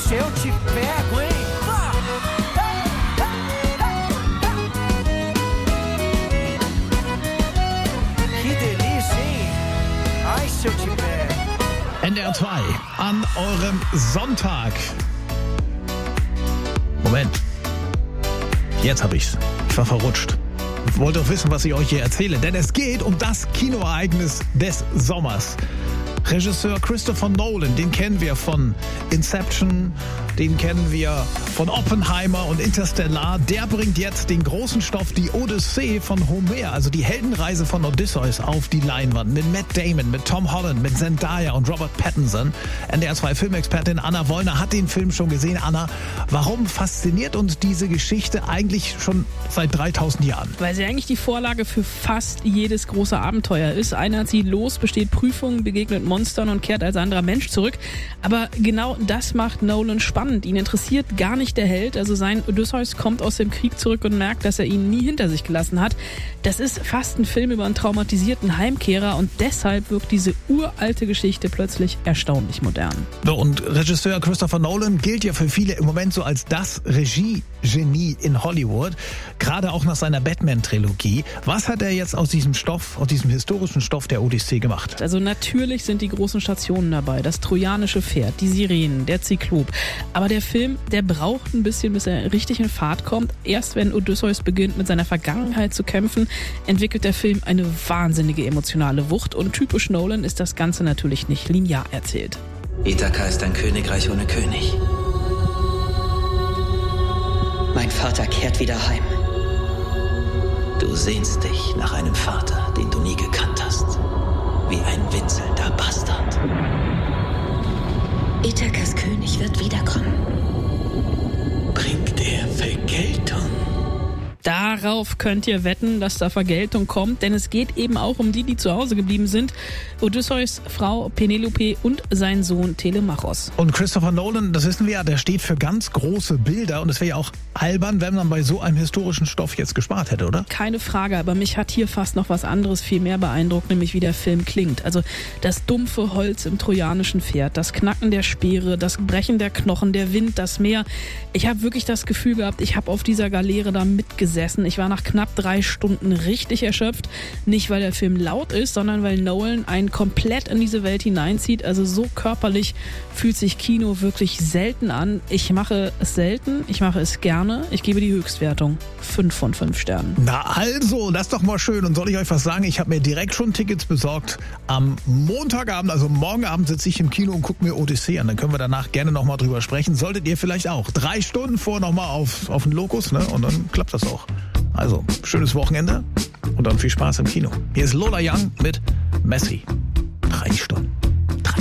se eu te pego, hein? Que delícia, hein? Ai, se eu te pego. NDR 2 an eurem Sonntag. Moment. Jetzt hab ich's. Ich war verrutscht. Ich wollte doch wissen, was ich euch hier erzähle, denn es geht um das Kinoereignis des Sommers. Regisseur Christopher Nolan, den kennen wir von Inception, den kennen wir von Oppenheimer und Interstellar. Der bringt jetzt den großen Stoff, die Odyssee von Homer, also die Heldenreise von Odysseus auf die Leinwand. Mit Matt Damon, mit Tom Holland, mit Zendaya und Robert Pattinson. NDR 2 Filmexpertin Anna Wollner hat den Film schon gesehen. Anna, warum fasziniert uns diese Geschichte eigentlich schon seit 3000 Jahren? Weil sie eigentlich die Vorlage für fast jedes große Abenteuer ist. Einer zieht los, besteht Prüfungen, begegnet Monstern und kehrt als anderer Mensch zurück. Aber genau das macht Nolan spannend. Ihn interessiert gar nicht der Held. Also sein Odysseus kommt aus dem Krieg zurück und merkt, dass er ihn nie hinter sich gelassen hat. Das ist fast ein Film über einen traumatisierten Heimkehrer und deshalb wirkt diese uralte Geschichte plötzlich erstaunlich modern. So, und Regisseur Christopher Nolan gilt ja für viele im Moment so als das Regie-Genie in Hollywood. Gerade auch nach seiner Batman-Trilogie. Was hat er jetzt aus diesem Stoff, aus diesem historischen Stoff der Odyssee gemacht? Also natürlich sind die großen Stationen dabei. Das trojanische Pferd, die Sirenen, der Zyklop. Aber der Film, der braucht ein bisschen, bis er richtig in Fahrt kommt. Erst wenn Odysseus beginnt, mit seiner Vergangenheit zu kämpfen, entwickelt der Film eine wahnsinnige emotionale Wucht. Und typisch Nolan ist das Ganze natürlich nicht linear erzählt. Ithaka ist ein Königreich ohne König. Mein Vater kehrt wieder heim. Du sehnst dich nach einem Vater, den du nie gekannt hast. Wie ein winselnder Bastard. Ithakas König wird wiederkommen. Bringt er Vergeltung? Darauf könnt ihr wetten, dass da Vergeltung kommt, denn es geht eben auch um die zu Hause geblieben sind. Odysseus Frau Penelope und sein Sohn Telemachos. Und Christopher Nolan, das wissen wir ja, der steht für ganz große Bilder und es wäre ja auch albern, wenn man bei so einem historischen Stoff jetzt gespart hätte, oder? Keine Frage, aber mich hat hier fast noch was anderes viel mehr beeindruckt, nämlich wie der Film klingt. Also das dumpfe Holz im trojanischen Pferd, das Knacken der Speere, das Brechen der Knochen, der Wind, das Meer. Ich habe wirklich das Gefühl gehabt, ich habe auf dieser Galeere da mitgesessen. Ich war nach knapp 3 Stunden richtig erschöpft. Nicht, weil der Film laut ist, sondern weil Nolan einen komplett in diese Welt hineinzieht. Also so körperlich fühlt sich Kino wirklich selten an. Ich mache es selten, ich mache es gerne. Ich gebe die Höchstwertung 5 von 5 Sternen. Na also, das ist doch mal schön. Und soll ich euch was sagen? Ich habe mir direkt schon Tickets besorgt. Am Montagabend, also morgen Abend, sitze ich im Kino und gucke mir Odyssee an. Dann können wir danach gerne nochmal drüber sprechen. Solltet ihr vielleicht auch. 3 Stunden vor nochmal auf den Locus, ne? Und dann klappt das auch. Also, schönes Wochenende und dann viel Spaß im Kino. Hier ist Lola Young mit Messi. 3 Stunden.